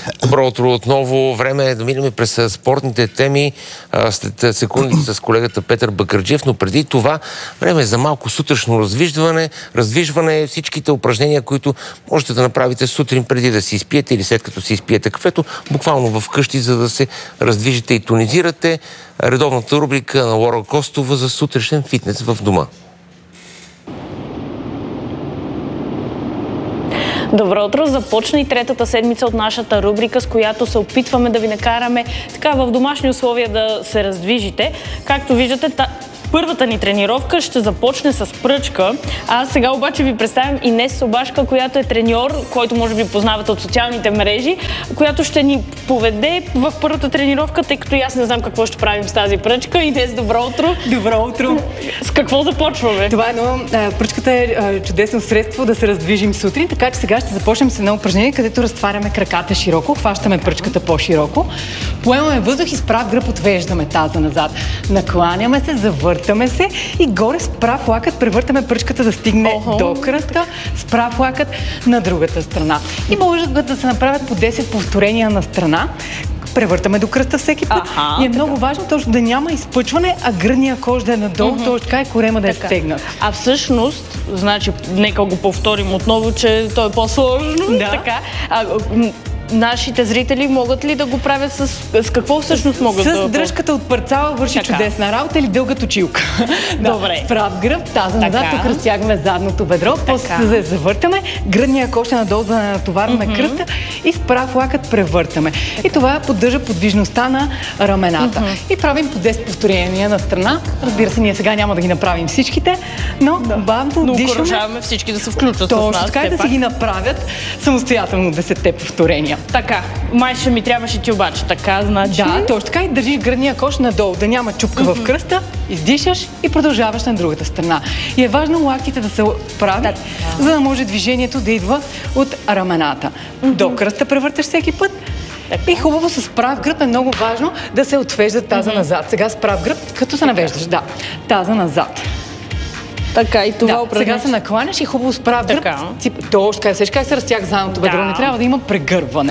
Добро утро отново. Време е да минем през спортните теми след секунди с колегата Петър Бакърджиев, но преди това време е за малко сутрешно раздвижване, всичките упражнения, които можете да направите сутрин преди да си изпиете или след като си изпиете кафето, буквално вкъщи, за да се раздвижите и тонизирате. Редовната рубрика на Лора Костова за сутрешен фитнес в дома. Добро утро! Започна и третата седмица от нашата рубрика, с която се опитваме да ви накараме така в домашни условия да се раздвижите. Както виждате, първата ни тренировка ще започне с пръчка. Аз сега обаче ви представям Инес Собашка, която е треньор, който може би познавате от социалните мрежи, която ще ни поведе в първата тренировка, тъй като и аз не знам какво ще правим с тази пръчка. Инес, добро утро! Добро утро! С какво започваме? Това е пръчката е чудесно средство да се раздвижим сутрин, така че сега ще започнем с едно упражнение, където разтваряме краката широко, хващаме пръчката по-широко, поемаме въздух и с прав гръб отвеждаме таза назад. Накланяме се, завъртаме се и горе с прав лакът превъртаме пръчката да стигне до кръста, с прав лакът на другата страна. И може да се направят по 10 повторения на страна. Превъртаме до кръста всеки път. И е много важно точно да няма изпъчване, а гръдния кош да е надолу, т.е. така и корема да е стегнат. А всъщност, значи, нека го повторим отново, че то е по-сложно. Да. Така. Нашите зрители могат ли да го правят с какво всъщност могат да... С дръжката от парцала върши чудесна работа или дълга точилка. Добре. С прав гръб, таза назад, тук разтягаме задното бедро, после се завъртаме, гръдния кош е надолу да натоварваме кръста и с прав лакът превъртаме. И това поддържа подвижността на рамената. И правим по 10 повторения на страна. Разбира се, ние сега няма да ги направим всичките, но бавно дишаме. Окуражаваме всички да се включат с нас. Точно така, да си ги направят самостоятелно 10-те повторения. Така, майше ми трябваше ти обаче. Така, значи... Да, точно така и държиш гръдния кош надолу, да няма чупка в кръста, издишаш и продължаваш на другата страна. И е важно лактите да се правят, за да може движението да идва от рамената. До кръста превърташ всеки път. И хубаво с прав гръб е много важно да се отвежда таза назад. Сега с прав гръб, като се навеждаш, таза назад. Така, и това упражнение. Сега се накланяш и хубаво с прав гръб. Точно така, сеш как се разтяга задното бедро, не трябва да има прегърбване.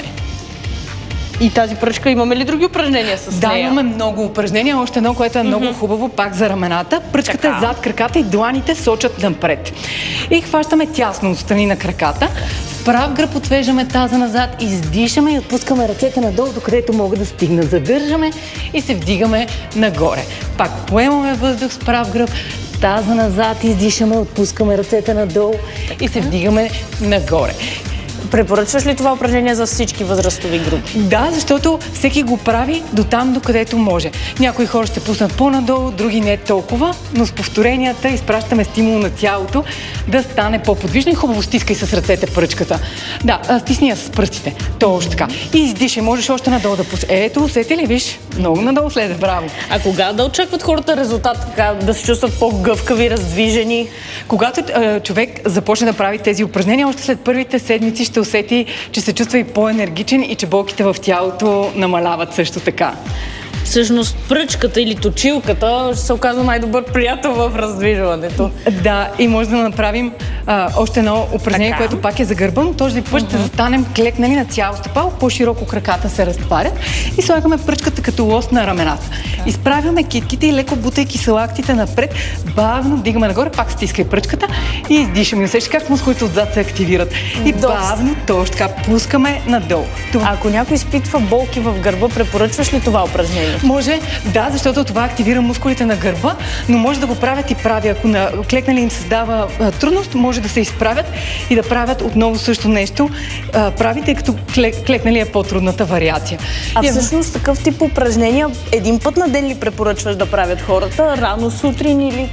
И тази пръчка имаме ли други упражнения с нея? Да, имаме много упражнения. Още едно, което е много хубаво, пак за рамената. Пръчката е зад краката и дланите сочат напред. И хващаме тясно отстрани на краката. С прав гръб отвеждаме таза назад, издишаме и отпускаме ръцете надолу, докъдето могат да стигнат. Задържаме и се вдигаме нагоре. Пак поемаме въздух с прав гръб, таза назад, издишаме, отпускаме ръцете надолу и се вдигаме нагоре. Препоръчваш ли това упражнение за всички възрастови групи? Да, защото всеки го прави до там, докъдето може. Някои хора ще пуснат по-надолу, други не толкова, но с повторенията изпращаме стимул на тялото да стане по-подвижно и хубаво стискай с ръцете пръчката. Да, стисни я с пръстите. Точно така. И издишай, можеш още надолу да пуснеш. Ето, усети ли, виж? Много надолу следе, браво. А кога да очакват хората резултат, така, да се чувстват по-гъвкави, раздвижени? Когато човек започне да прави тези упражнения, още след първите седмици ще усети, че се чувства и по-енергичен и че болките в тялото намаляват също така. Всъщност пръчката или точилката ще се оказва най-добър приятел в раздвижването. Да, и може да направим още едно упражнение, което пак е за гърба, но този път ще застанем клекнали на цяло стъпало, по-широко краката се разтварят и слагаме пръчката като лост на рамената. Изправяме китките и леко бутайки се лактите напред, бавно вдигаме нагоре, пак стискай пръчката и издишаме. Усещаш как мускулите отзад се активират. И бавно, точно така, пускаме надолу. Ако някой изпитва болки в гърба, препоръчваш ли това упражнение? Може, да, защото това активира мускулите на гърба, но може да го правят и прави. Ако на клекнали им създава трудност, може да се изправят и да правят отново също нещо. Тъй като клекнали е по-трудната вариация. А всъщност такъв тип упражнения един път на ден ли препоръчваш да правят хората? Рано сутрин или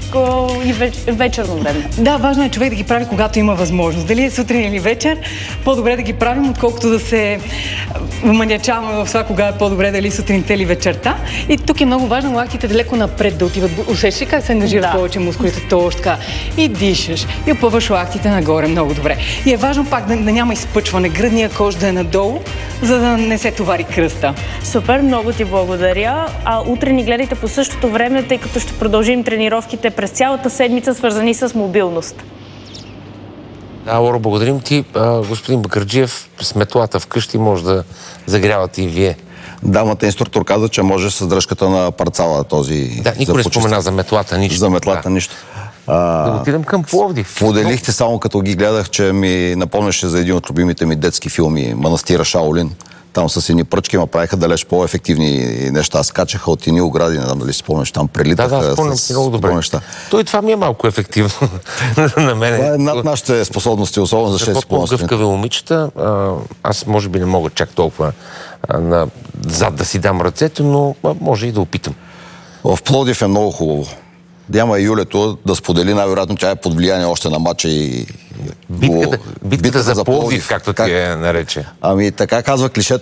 вечерно време? Да, важно е човек да ги прави, когато има възможност. Дали е сутрин или вечер, по-добре да ги правим, отколкото да се маниачаваме в това, кога е по-добре, дали сутринта или вечерта. И тук е много важно лактите далеко напред да отиват. Усещаш как се ангажират повече мускулите, точно така. И дишаш. И опъваш лактите нагоре много добре. И е важно пак да няма изпъчване, гръдния кош да е надолу, за да не се товари кръста. Супер, много ти благодаря. Утре ни гледайте по същото време, тъй като ще продължим тренировките през цялата седмица, свързани с мобилност. Лоро, благодарим ти. Господин Бакърджиев, с метлата вкъщи може да загрявате и вие. Дамата инструктор каза, че може с дръжката на парцала този... Да, никой не спомена за метлата нищо. За метлата нищо. Да отидем към Пловдив. Поделихте само като ги гледах, че ми напомняше за един от любимите ми детски филми "Манастира Шаолин". Там с едни пръчки ме правиха далеч по-ефективни неща. Скачаха от едни огради, не знам дали си спомняш, там прелитаха. Да, спомням си много добре. Неща. То и това ми е малко ефективно на мен. Това е над нашите способности, особено за 6 способности. Гъвкави момичета, аз може би не мога чак толкова зад да си дам ръцете, но може и да опитам. В Пловдив е много хубаво. Дяма и Юлето да сподели, най-вероятно тя е под влияние още на матча и... Битката за Пловдив, както ти я нарече. Ами така казва клишето.